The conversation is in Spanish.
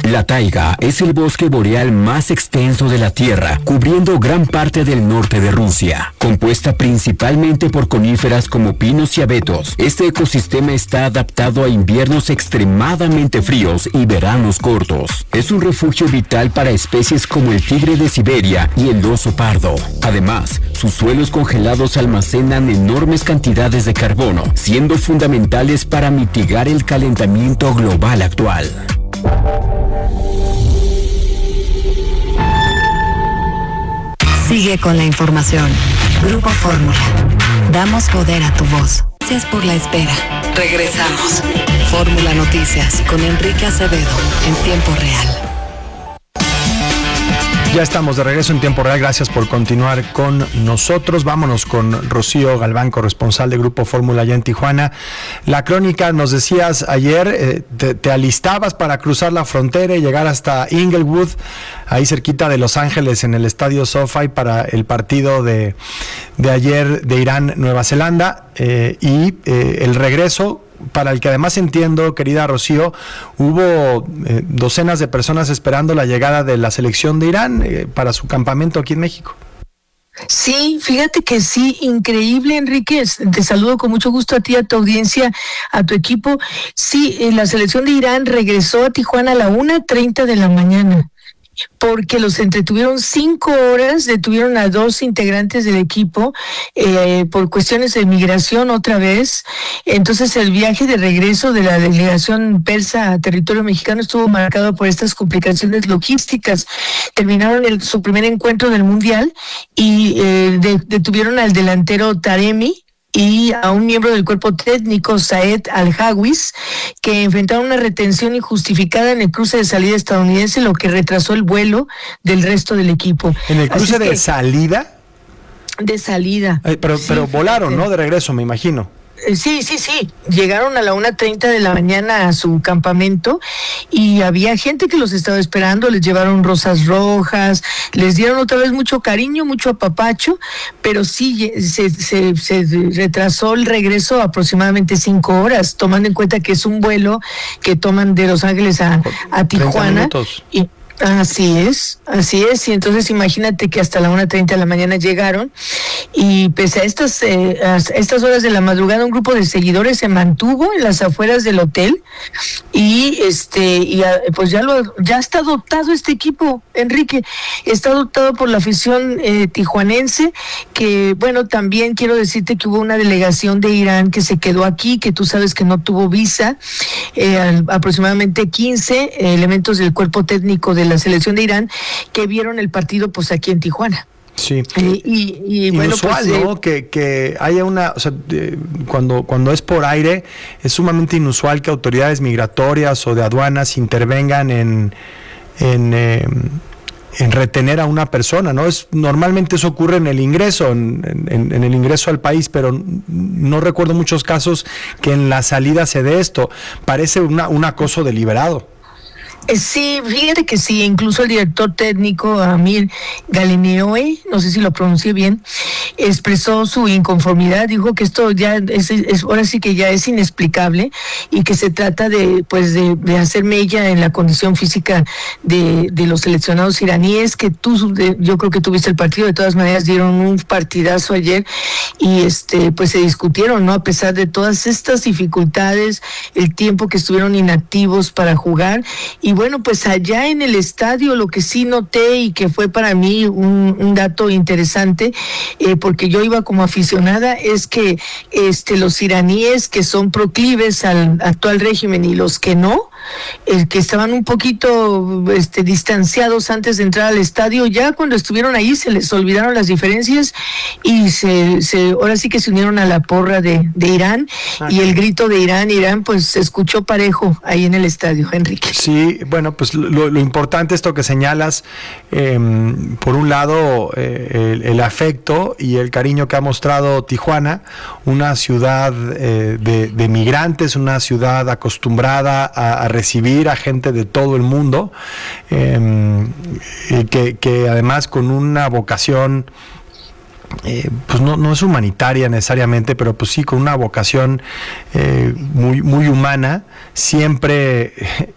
La taiga es el bosque boreal más extenso de la Tierra, cubriendo gran parte del norte de Rusia. Compuesta principalmente por coníferas como pinos y abetos, este ecosistema está adaptado a inviernos extremadamente fríos y veranos cortos. Es un refugio vital para especies como el tigre de Siberia y el oso pardo. Además, sus suelos congelados almacenan enormes cantidades de carbono, siendo fundamentales para mitigar el calentamiento global actual. Sigue con la información. Grupo Fórmula. Damos poder a tu voz. Gracias por la espera. Regresamos. Fórmula Noticias con Enrique Acevedo en tiempo real. Ya estamos de regreso en tiempo real. Gracias por continuar con nosotros. Vámonos con Rocío Galván, corresponsal de Grupo Fórmula allá en Tijuana. La crónica, nos decías ayer, te alistabas para cruzar la frontera y llegar hasta Inglewood, ahí cerquita de Los Ángeles, en el estadio SoFi, para el partido de ayer de Irán-Nueva Zelanda, y el regreso, para el que además entiendo, querida Rocío, hubo docenas de personas esperando la llegada de la selección de Irán para su campamento aquí en México. Sí, fíjate que sí, increíble, Enrique. Te saludo con mucho gusto a ti, a tu audiencia, a tu equipo. Sí, la selección de Irán regresó a Tijuana a la 1:30 de la mañana. Porque los entretuvieron 5 horas, detuvieron a 2 integrantes del equipo por cuestiones de migración otra vez. Entonces el viaje de regreso de la delegación persa a territorio mexicano estuvo marcado por estas complicaciones logísticas. Terminaron su primer encuentro del Mundial y detuvieron al delantero Taremi y a un miembro del cuerpo técnico, Saed Al-Hawis, que enfrentaron una retención injustificada en el cruce de salida estadounidense, lo que retrasó el vuelo del resto del equipo. ¿En el cruce de salida? De salida. Pero volaron, ¿no? De regreso, me imagino. Sí. Llegaron a la 1:30 de la mañana a su campamento y había gente que los estaba esperando, les llevaron rosas rojas, les dieron otra vez mucho cariño, mucho apapacho, pero sí se retrasó el regreso aproximadamente 5 horas, tomando en cuenta que es un vuelo que toman de Los Ángeles a Tijuana. Y Así es, y entonces imagínate que hasta la 1:30 de la mañana llegaron y pese a estas horas de la madrugada un grupo de seguidores se mantuvo en las afueras del hotel y pues ya está dotado este equipo, Enrique, está dotado por la afición tijuanense, que bueno, también quiero decirte que hubo una delegación de Irán que se quedó aquí, que tú sabes que no tuvo visa, aproximadamente 15 elementos del cuerpo técnico de la selección de Irán que vieron el partido pues aquí en Tijuana. Sí. Y bueno, inusual, pues, ¿no? Que haya una, o sea, cuando es por aire, es sumamente inusual que autoridades migratorias o de aduanas intervengan en retener a una persona, ¿no? Normalmente eso ocurre en el ingreso, en el ingreso al país, pero no recuerdo muchos casos que en la salida se dé esto. Parece un acoso deliberado. Sí, fíjate que sí, incluso el director técnico Amir Galineoe, no sé si lo pronuncié bien, expresó su inconformidad, dijo que esto ya es ahora sí que ya es inexplicable y que se trata de hacer mella en la condición física de los seleccionados iraníes, que yo creo que tuviste el partido, de todas maneras dieron un partidazo ayer y pues se discutieron, ¿no? A pesar de todas estas dificultades, el tiempo que estuvieron inactivos para jugar. Y bueno, pues allá en el estadio lo que sí noté y que fue para mí un dato interesante, porque yo iba como aficionada, es que los iraníes que son proclives al actual régimen y los que no, que estaban un poquito distanciados antes de entrar al estadio, ya cuando estuvieron ahí se les olvidaron las diferencias y ahora sí que se unieron a la porra de Irán. Y el grito de Irán pues se escuchó parejo ahí en el estadio, Enrique. Sí, bueno, pues lo importante esto que señalas, por un lado el afecto y el cariño que ha mostrado Tijuana, una ciudad de migrantes, una ciudad acostumbrada a recibir a gente de todo el mundo, que además con una vocación, pues no es humanitaria necesariamente, pero pues sí con una vocación muy, muy humana, siempre